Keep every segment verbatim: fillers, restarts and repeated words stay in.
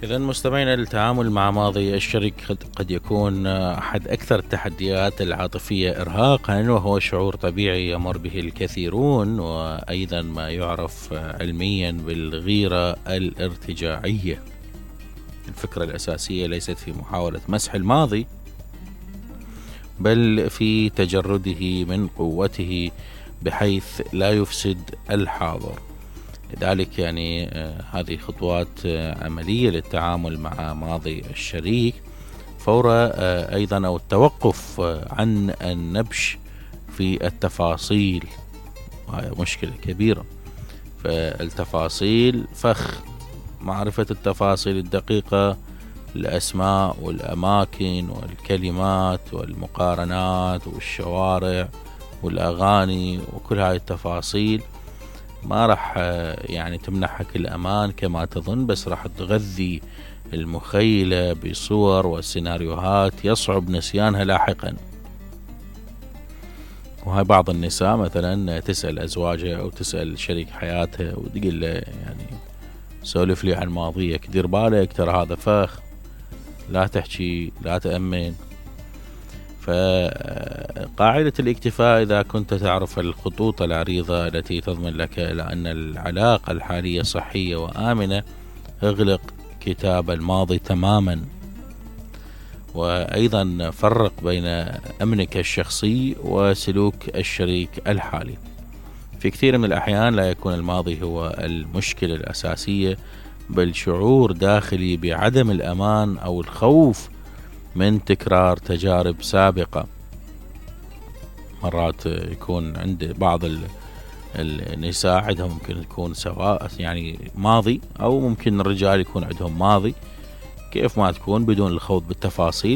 إذا مستمعينا، التعامل مع ماضي الشريك قد قد يكون أحد أكثر التحديات العاطفية إرهاقا، وهو شعور طبيعي يمر به الكثيرون، وأيضا ما يعرف علميا بالغيرة الارتجاعية. الفكرة الأساسية ليست في محاولة مسح الماضي، بل في تجرده من قوته بحيث لا يفسد الحاضر. لذلك يعني آه هذه خطوات آه عملية للتعامل مع ماضي الشريك فور آه أيضا أو التوقف آه عن النبش في التفاصيل، وهي مشكلة كبيرة. فالتفاصيل فخ معرفة التفاصيل الدقيقة، الأسماء والأماكن والكلمات والمقارنات والشوارع والأغاني، وكل هاي التفاصيل ما راح يعني تمنحك الأمان كما تظن، بس راح تغذي المخيلة بصور وسيناريوهات يصعب نسيانها لاحقا. وهاي بعض النساء مثلا تسأل أزواجها أو تسأل شريك حياتها وتقول له يعني سولف لي عن ماضيك، دير بالك ترى هذا فخ، لا تحكي، لا تأمن. فقاعدة الاكتفاء إذا كنت تعرف الخطوط العريضة التي تضمن لك إلى أن العلاقة الحالية صحية وآمنة، اغلق كتاب الماضي تماما. وأيضا فرق بين أمنك الشخصي وسلوك الشريك الحالي. في كثير من الأحيان لا يكون الماضي هو المشكلة الأساسية، بل شعور داخلي بعدم الأمان أو الخوف من تكرار تجارب سابقة. مرات يكون عند بعض النساء عندهم ممكن يكون سواء يعني ماضي، أو ممكن الرجال يكون عندهم ماضي، كيف ما تكون بدون الخوض بالتفاصيل.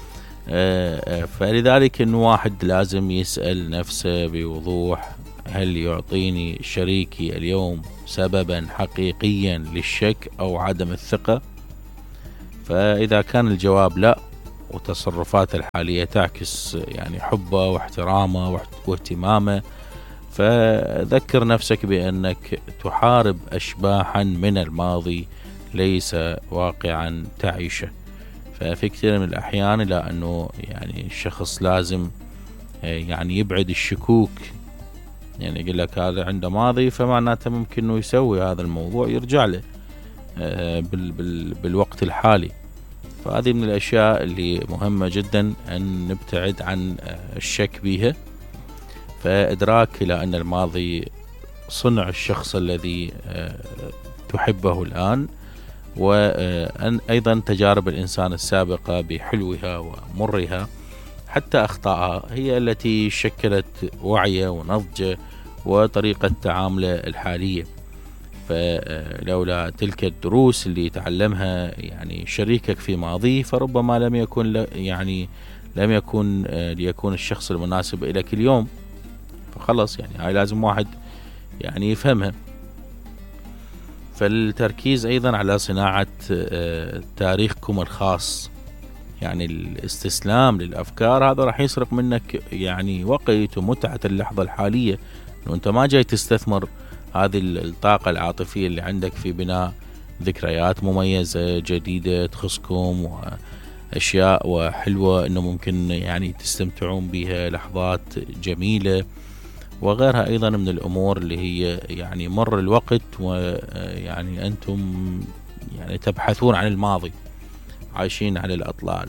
فلذلك إنه واحد لازم يسأل نفسه بوضوح: هل يعطيني شريكي اليوم سببا حقيقيا للشك أو عدم الثقة؟ فإذا كان الجواب لا، وتصرفات الحالية تعكس يعني حبه واحترامه واهتمامه، فذكر نفسك بأنك تحارب أشباحا من الماضي ليس واقعا تعيشه. ففي كثير من الأحيان لا أنه يعني الشخص لازم يعني يبعد الشكوك، يعني يقول لك هذا عنده ماضي فمعناته ممكن انه يسوي هذا الموضوع يرجع له بال بال بالوقت الحالي. فهذه من الأشياء اللي مهمة جدا أن نبتعد عن الشك بها. فإدراك إلى أن الماضي صنع الشخص الذي تحبه الآن، وأن أيضا تجارب الإنسان السابقة بحلوها ومرها حتى أخطائها هي التي شكلت وعيه ونضجه وطريقة تعامله الحالية. فلولا تلك الدروس اللي تعلمها يعني شريكك في ماضيه، فربما لم يكن يعني لم يكن ليكون الشخص المناسب إليك اليوم. فخلص يعني هاي لازم واحد يعني يفهمها. فالتركيز أيضا على صناعة تاريخكم الخاص، يعني الاستسلام للأفكار هذا راح يسرق منك يعني وقت ومتعة اللحظة الحالية، إنه أنت ما جاي تستثمر هذه الطاقة العاطفية اللي عندك في بناء ذكريات مميزة جديدة تخصكم، وأشياء وحلوة إنه ممكن يعني تستمتعون بها، لحظات جميلة وغيرها أيضا من الأمور اللي هي يعني مر الوقت، ويعني أنتم يعني تبحثون عن الماضي، عايشين على الأطلال.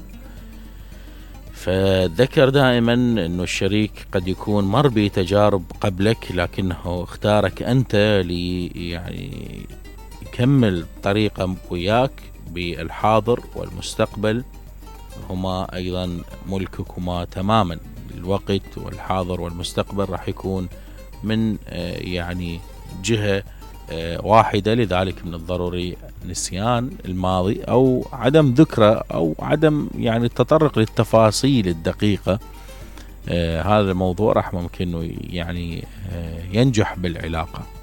فذكر دائما أنه الشريك قد يكون مر بتجارب قبلك، لكنه اختارك أنت لي يعني يكمل طريقة وياك بالحاضر والمستقبل، هما أيضا ملككما تماما. الوقت والحاضر والمستقبل راح يكون من يعني جهة واحدة، لذلك من الضروري نسيان الماضي أو عدم ذكره أو عدم يعني التطرق للتفاصيل الدقيقة. آه هذا الموضوع راح ممكن يعني آه ينجح بالعلاقة.